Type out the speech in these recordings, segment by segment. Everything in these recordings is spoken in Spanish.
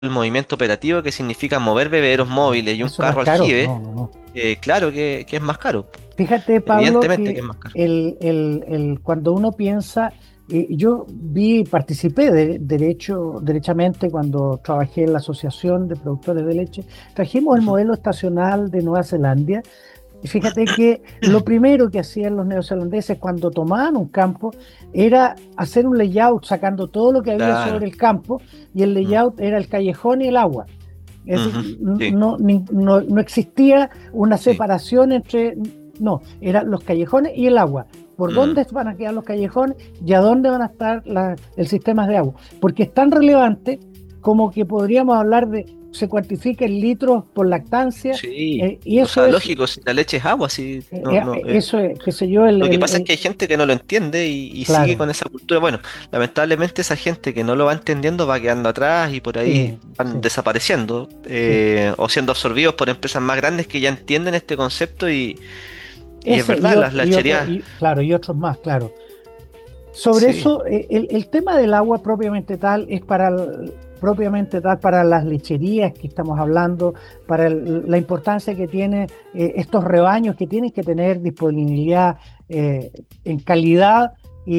el movimiento operativo que significa mover bebederos móviles y un Eso no es carro caro, aljibe, no, no, no. claro que es más caro. Fíjate, Pablo, Evidentemente que que es más caro. cuando uno piensa, yo participé derechamente cuando trabajé en la Asociación de Productores de Leche, trajimos el Ujú. modelo estacional de Nueva Zelanda. Y fíjate que lo primero que hacían los neozelandeses cuando tomaban un campo era hacer un layout sacando todo lo que había Claro. sobre el campo, y el Mm, layout era el callejón y el agua. Es ujú. decir, Sí, no existía una sí. separación entre, no, eran los callejones y el agua. ¿Por Mm, dónde van a quedar los callejones y a dónde van a estar el sistema de agua? Porque es tan relevante como que podríamos hablar de, se cuantifica en litros por lactancia, sí. y O eso sea, es, lógico, si la leche es agua, sí. No, no, eso es, qué sé yo, lo que pasa es que hay gente que no lo entiende y sigue claro, con esa cultura. Bueno, lamentablemente esa gente que no lo va entendiendo va quedando atrás y por ahí sí, van sí, desapareciendo sí. o siendo absorbidos por empresas más grandes que ya entienden este concepto y es Ese y verdad, las otro, lecherías, claro, y otros más, claro. Sobre sí, eso, el tema del agua propiamente tal es propiamente tal para las lecherías que estamos hablando, para la importancia que tiene estos rebaños que tienen que tener disponibilidad en calidad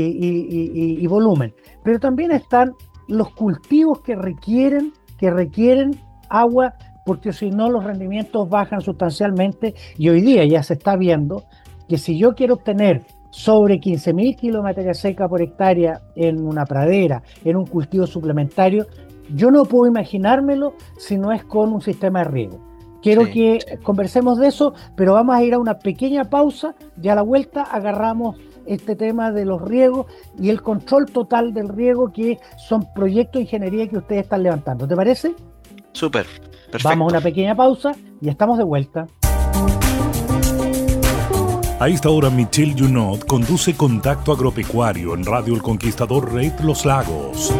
y volumen. Pero también están los cultivos que requieren agua, porque si no los rendimientos bajan sustancialmente, y hoy día ya se está viendo que si yo quiero obtener sobre 15.000 kilos de materia seca por hectárea en una pradera, en un cultivo suplementario, yo no puedo imaginármelo si no es con un sistema de riego. Quiero sí. que conversemos de eso, pero vamos a ir a una pequeña pausa y a la vuelta agarramos este tema de los riegos y el control total del riego, que son proyectos de ingeniería que ustedes están levantando. ¿Te parece? Súper, Vamos a perfecto. una pequeña pausa y estamos de vuelta. A esta hora, Michelle Junot conduce Contacto Agropecuario en Radio El Conquistador Red Los Lagos.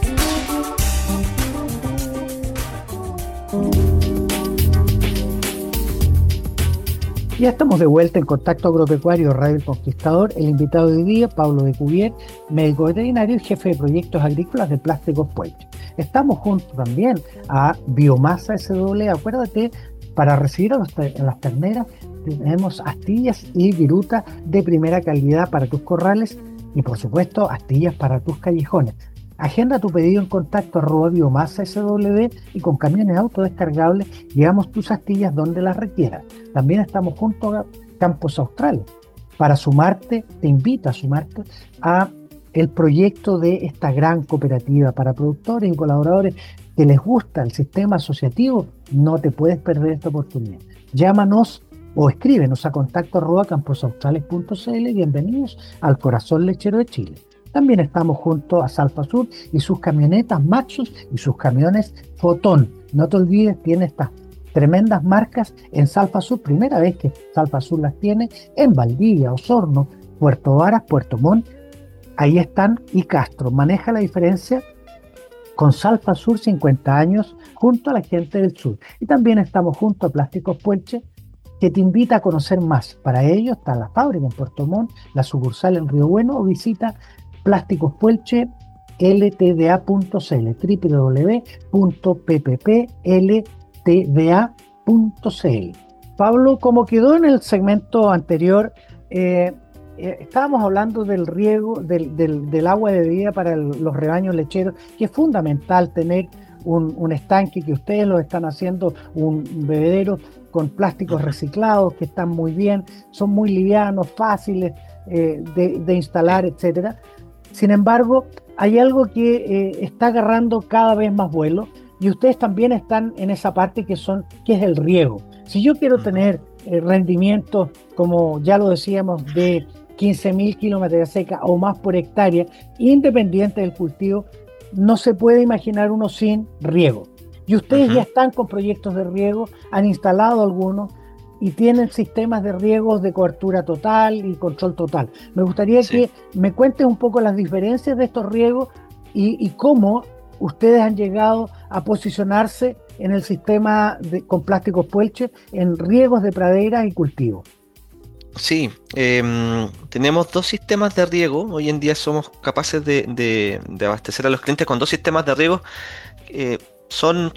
Ya estamos de vuelta en Contacto Agropecuario Radio El Conquistador. El invitado de hoy día, Pablo de Cuvier, médico veterinario y jefe de proyectos agrícolas de Plásticos Puelche. Estamos juntos también a Biomasa SW. Acuérdate, para recibir a las terneras tenemos astillas y viruta de primera calidad para tus corrales y, por supuesto, astillas para tus callejones. Agenda tu pedido en contacto @biomasa SW, y con camiones autodescargables llevamos tus astillas donde las requieras. También estamos junto a Campos Australes. Para sumarte, te invito a sumarte a el proyecto de esta gran cooperativa para productores y colaboradores que les gusta el sistema asociativo. No te puedes perder esta oportunidad. Llámanos o escríbenos a contacto@camposaustrales.cl. Bienvenidos al corazón lechero de Chile. También estamos junto a Salfa Sur y sus camionetas Maxus y sus camiones Fotón. No te olvides, tiene estas tremendas marcas en Salfa Sur, primera vez que Salfa Sur las tiene en Valdivia, Osorno, Puerto Varas, Puerto Montt. Ahí están, y Castro. Maneja la diferencia con Salfa Sur, 50 años, junto a la gente del sur. Y también estamos junto a Plásticos Puelche, que te invita a conocer más. Para ello está la fábrica en Puerto Montt, la sucursal en Río Bueno, o visita Plásticos Puelche ltda.cl, www.pppltda.cl. Pablo, como quedó en el segmento anterior, estábamos hablando del riego, del agua de vida para los rebaños lecheros, que es fundamental tener un estanque, que ustedes lo están haciendo, un bebedero con plásticos Ujú. reciclados que están muy bien, son muy livianos, fáciles de Sí. instalar, etcétera. Sin embargo, hay algo que está agarrando cada vez más vuelo, y ustedes también están en esa parte que es el riego. Si yo quiero Ujú. tener rendimientos, como ya lo decíamos, de 15.000 kilómetros de seca o más por hectárea, independiente del cultivo, no se puede imaginar uno sin riego. Y ustedes ya Ujú. están con proyectos de riego, han instalado algunos y tienen sistemas de riegos de cobertura total y control total. Me gustaría Sí. que me cuentes un poco las diferencias de estos riegos y cómo ustedes han llegado a posicionarse en el sistema con Plásticos Puelche en riegos de praderas y cultivos. Sí, tenemos dos sistemas de riego. Hoy en día somos capaces de abastecer a los clientes con dos sistemas de riego. son